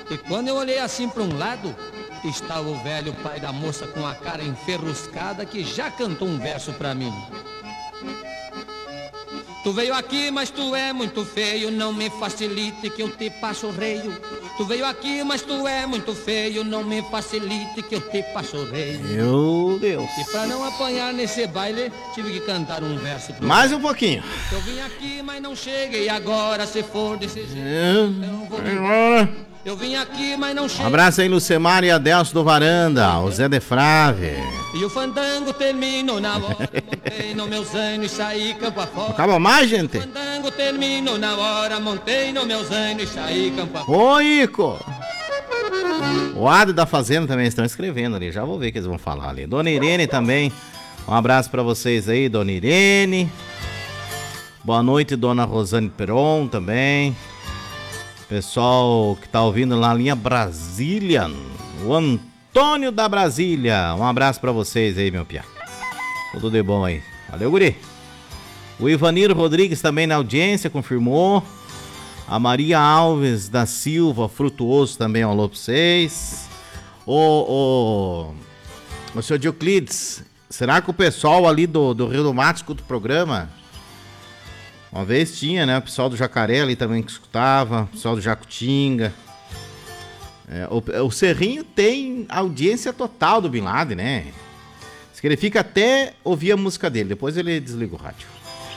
E quando eu olhei assim para um lado, estava o velho pai da moça com a cara enferruscada que já cantou um verso pra mim. Tu veio aqui, mas tu é muito feio, não me facilite que eu te passo reio. Tu veio aqui, mas tu é muito feio, não me facilite que eu te passo reio. Meu Deus. E pra não apanhar nesse baile, tive que cantar um verso pro Mais um pouquinho. Eu vim aqui, mas não cheguei agora, se for desse jeito, eu não vou vir. Eu vim aqui, mas não cheguei. Um abraço aí, Lucemar e Adelso do Varanda, o Zé de Frave. E o fandango terminou na hora, montei no meu zaino e saí campo afora. Acaba mais, gente? O fandango terminou na hora, montei no meu zaino e saí campo afora. Ô, Ico! O Ado da Fazenda também estão escrevendo ali, já vou ver o que eles vão falar ali. Dona Irene também, um abraço pra vocês aí, Dona Irene. Boa noite, Dona Rosane Peron também. Pessoal que tá ouvindo na linha Brasília, o Antônio da Brasília, um abraço pra vocês aí, meu piá. Tudo de bom aí. Valeu, guri. O Ivanir Rodrigues também na audiência, confirmou. A Maria Alves da Silva Frutuoso também, um alô pra vocês. O senhor Dioclides, será que o pessoal ali do Rio do Mato escuta o programa? Uma vez tinha, né? O pessoal do Jacaré ali também que escutava, o pessoal do Jacutinga. O Serrinho tem audiência total do Bin Laden, né? Diz que ele fica até ouvir a música dele, depois ele desliga o rádio.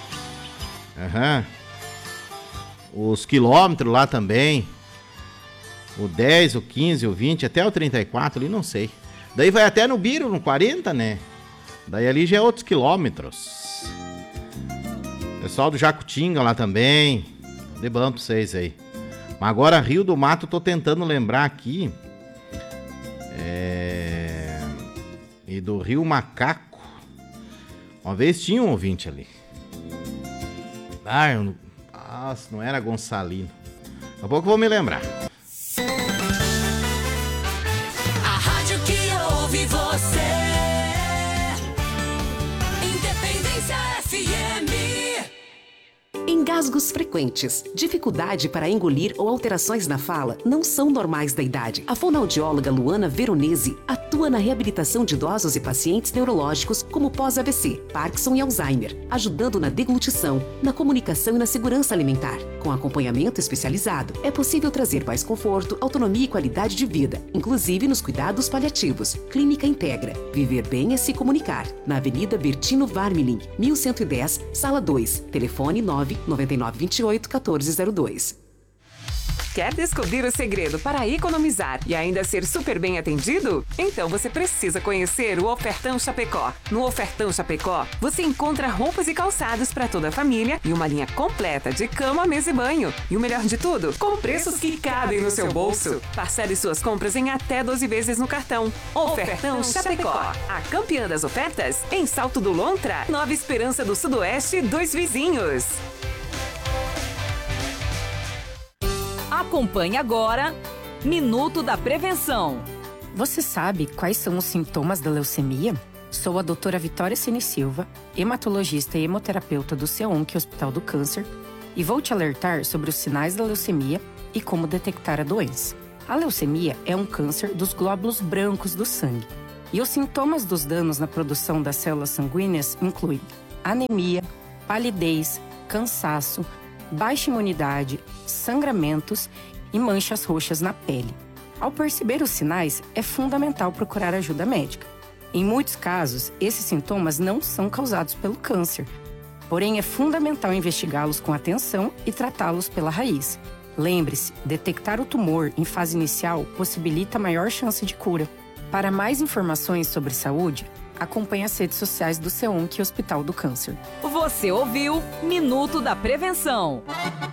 Os quilômetros lá também. O 10, o 15, o 20, até o 34 ali, não sei. Daí vai até no Biro, no 40, né? Daí ali já é outros quilômetros. Pessoal do Jacutinga lá também. De bom pra vocês aí. Mas agora Rio do Mato, tô tentando lembrar aqui. E do Rio Macaco. Uma vez tinha um ouvinte ali. Nossa, não era Gonçalino. Daqui a pouco eu vou me lembrar. A rádio que ouve você. Independência FM. Engasgos frequentes, dificuldade para engolir ou alterações na fala não são normais da idade. A fonoaudióloga Luana Veronese atua na reabilitação de idosos e pacientes neurológicos como pós-AVC, Parkinson e Alzheimer, ajudando na deglutição, na comunicação e na segurança alimentar. Com acompanhamento especializado, é possível trazer mais conforto, autonomia e qualidade de vida, inclusive nos cuidados paliativos. Clínica Integra. Viver bem é se comunicar. Na Avenida Bertino Varmilin, 1110, Sala 2. Telefone 99928-1402. Quer descobrir o segredo para economizar e ainda ser super bem atendido? Então você precisa conhecer o Ofertão Chapecó. No Ofertão Chapecó, você encontra roupas e calçados para toda a família e uma linha completa de cama, mesa e banho. E o melhor de tudo, com preços que cabem no seu bolso. Parcele suas compras em até 12 vezes no cartão. Ofertão Chapecó. A campeã das ofertas em Salto do Lontra, Nova Esperança do Sudoeste, 2 vizinhos. Acompanhe agora Minuto da Prevenção. Você sabe quais são os sintomas da leucemia? Sou a doutora Vitória Cine Silva, hematologista e hemoterapeuta do CEONC Hospital do Câncer, e vou te alertar sobre os sinais da leucemia e como detectar a doença. A leucemia é um câncer dos glóbulos brancos do sangue, e os sintomas dos danos na produção das células sanguíneas incluem anemia, palidez, cansaço, baixa imunidade, sangramentos e manchas roxas na pele. Ao perceber os sinais, é fundamental procurar ajuda médica. Em muitos casos, esses sintomas não são causados pelo câncer, porém é fundamental investigá-los com atenção e tratá-los pela raiz. Lembre-se, detectar o tumor em fase inicial possibilita maior chance de cura. Para mais informações sobre saúde, acompanhe as redes sociais do CEONC Hospital do Câncer. Você ouviu Minuto da Prevenção.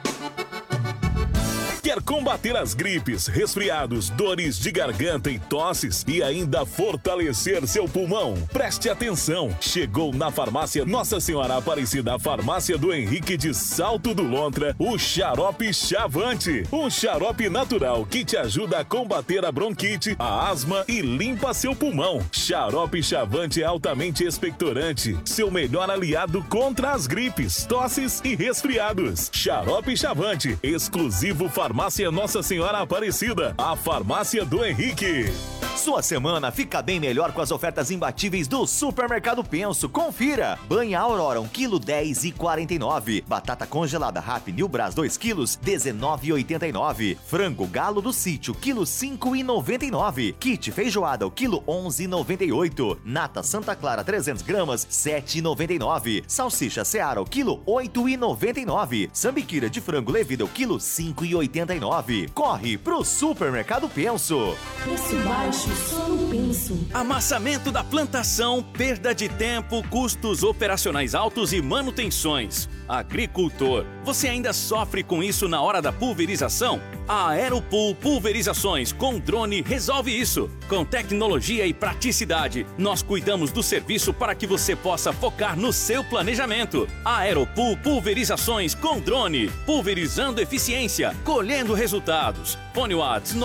Quer combater as gripes, resfriados, dores de garganta e tosses e ainda fortalecer seu pulmão? Preste atenção! Chegou na farmácia Nossa Senhora Aparecida, Farmácia do Henrique de Salto do Lontra, o Xarope Chavante. Um xarope natural que te ajuda a combater a bronquite, a asma e limpa seu pulmão. Xarope Chavante é altamente expectorante, seu melhor aliado contra as gripes, tosses e resfriados. Xarope Chavante, exclusivo farmácia Farmácia Nossa Senhora Aparecida, a farmácia do Henrique. Sua semana fica bem melhor com as ofertas imbatíveis do Supermercado Penso. Confira! Banha Aurora 1 kg 10,49. Batata congelada Happy New Brás 2 kg 19,89. Frango Galo do Sítio quilo 5,99. Kit feijoada o quilo 11,98. Nata Santa Clara 300 gramas 7,99. Salsicha Seara o quilo 8,99. Sambiquira de frango Levida o quilo 5,89. Corre pro Supermercado Penso. Preço baixo só no Penso. Amassamento da plantação, perda de tempo, custos operacionais altos e manutenções. Agricultor, você ainda sofre com isso na hora da pulverização? A Aeropool Pulverizações com drone resolve isso. Com tecnologia e praticidade, nós cuidamos do serviço para que você possa focar no seu planejamento. A Aeropool Pulverizações com drone, pulverizando eficiência, colhendo resultados. Fone WhatsApp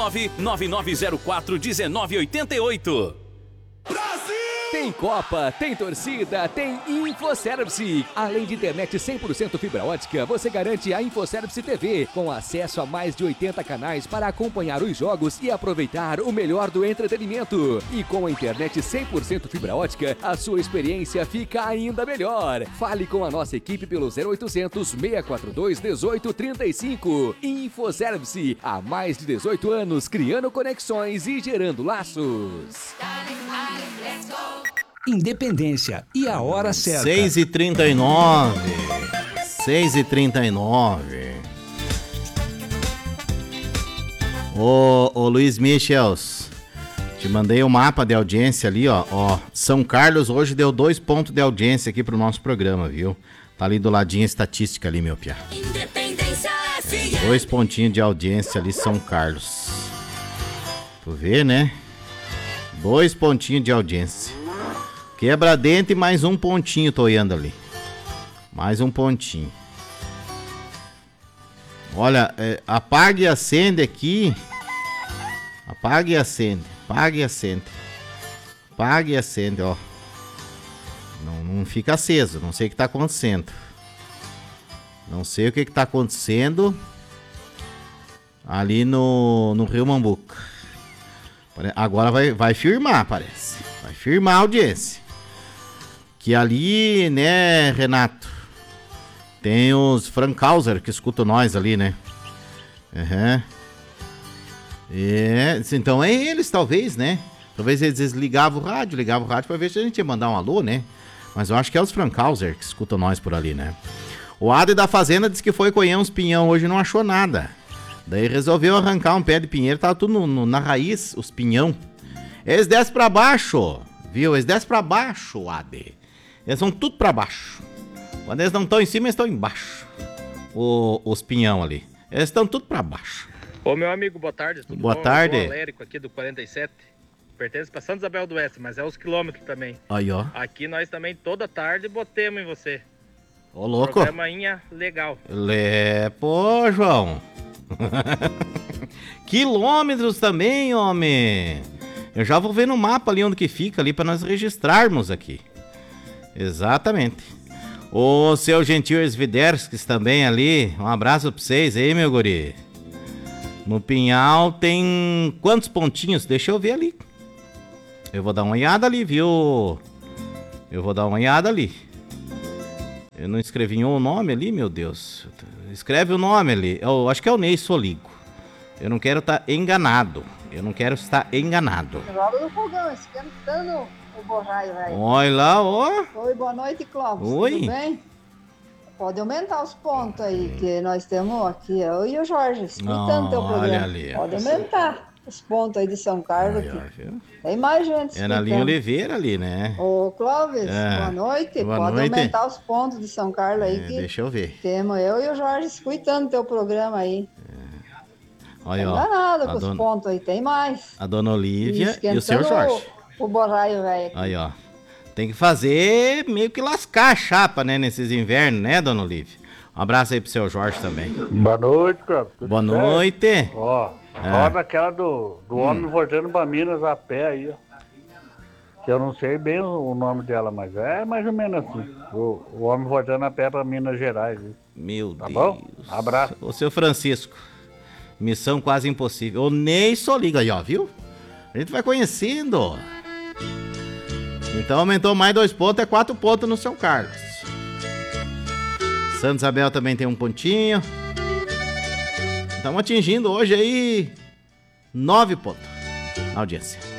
999041988. Tem Copa, tem torcida, tem InfoService. Além de internet 100% fibra ótica, você garante a InfoService TV, com acesso a mais de 80 canais para acompanhar os jogos e aproveitar o melhor do entretenimento. E com a internet 100% fibra ótica, a sua experiência fica ainda melhor. Fale com a nossa equipe pelo 0800 642 1835. InfoService, há mais de 18 anos, criando conexões e gerando laços. Independência e a hora certa. 6h39. 6h39. Ô Luiz Michels, te mandei o mapa de audiência ali, ó. São Carlos hoje deu 2 pontos de audiência aqui pro nosso programa, viu? Tá ali do ladinho a estatística ali, meu piá. Independência FM. 2 pontinhos de audiência ali, São Carlos. Tu vê, né? 2 pontinhos de audiência. Quebra-dente e mais 1 pontinho, tô olhando ali. Mais 1 pontinho. Olha, apague e acende aqui. Apague e acende. Apague e acende. Apague e acende, ó. Não fica aceso, não sei o que tá acontecendo. Não sei o que tá acontecendo ali no Rio Mambuca. Agora vai firmar, parece. Vai firmar a audiência. Que ali, né, Renato, tem os Frankhauser que escutam nós ali, né? Então é eles, talvez, né? Talvez eles ligavam o rádio pra ver se a gente ia mandar um alô, né? Mas eu acho que é os Frankhauser que escutam nós por ali, né? O Ade da Fazenda disse que foi colher uns pinhão hoje e não achou nada. Daí resolveu arrancar um pé de pinheiro, tava tudo na raiz, os pinhão. Eles descem pra baixo, viu? Eles descem pra baixo, Ade. Eles vão tudo pra baixo. Quando eles não estão em cima, eles estão embaixo. Os pinhão ali. Eles estão tudo pra baixo. Ô, meu amigo, boa tarde. Tudo boa bom? tarde. Eu sou o Alérico aqui do 47. Pertence pra Santa Isabel do Oeste, mas é os quilômetros também. Aí, ó. Aqui nós também toda tarde botemos em você. Ô, louco. Programainha legal. Pô, João. Quilômetros também, homem. Eu já vou ver no mapa ali onde que fica ali pra nós registrarmos aqui. Exatamente. O seu Gentil Sviderskis também ali. Um abraço pra vocês aí, meu guri. No Pinhal tem quantos pontinhos? Deixa eu ver ali. Eu vou dar uma olhada ali, viu? Eu não escrevi o nome ali, meu Deus. Escreve o nome ali. Eu acho que é o Ney Soligo. Eu não quero estar enganado. Logo no fogão, esquentando o borraio, velho. Olha lá, ó. Oi, boa noite, Clóvis. Oi. Tudo bem? Pode aumentar os pontos aí, que nós temos aqui, eu e o Jorge, escutando teu programa. Ali, pode aumentar os pontos aí de São Carlos aqui. Tem mais gente. É na linha Oliveira ali, né? Ô, Clóvis, boa noite. Pode aumentar os pontos de São Carlos aí. Que deixa eu ver. Temos eu e o Jorge escutando teu programa aí. Olha, não dá nada com os pontos aí, tem mais. A dona Olívia e o seu Jorge. O borraio, velho. Aí, ó. Tem que fazer meio que lascar a chapa, né, nesses invernos, né, dona Olívia? Um abraço aí pro seu Jorge também. Boa noite, cara. Boa noite. Ó, roda aquela do homem voltando pra Minas a pé aí, ó. Que eu não sei bem o nome dela, mas é mais ou menos assim. O homem voltando a pé pra Minas Gerais. Viu? Meu tá Deus. Bom? Abraço. Ô, seu Francisco. Missão quase impossível. O Ney Soliga aí, ó, viu? A gente vai conhecendo. Então aumentou mais 2 pontos, é 4 pontos no São Carlos. Santa Isabel também tem 1 pontinho. Estamos atingindo hoje aí 9 pontos na audiência.